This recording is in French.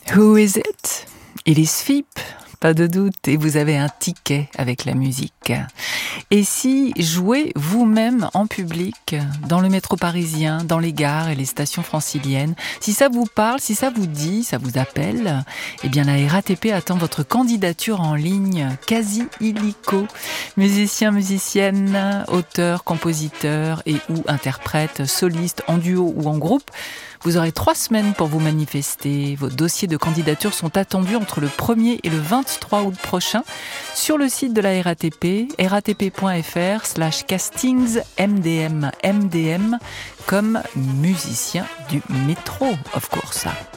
Who is it? It is Phip, pas de doute, et vous avez un ticket avec la musique. Et si jouez vous-même en public, dans le métro parisien, dans les gares et les stations franciliennes, si ça vous parle, si ça vous dit, ça vous appelle, eh bien la RATP attend votre candidature en ligne, quasi illico. Musicien, musicienne, auteur, compositeur et ou interprète, soliste, en duo ou en groupe, vous aurez 3 semaines pour vous manifester. Vos dossiers de candidature sont attendus entre le 1er et le 23 août prochain sur le site de la RATP, ratp.fr/castingsmdm, MDM, comme musicien du métro, of course.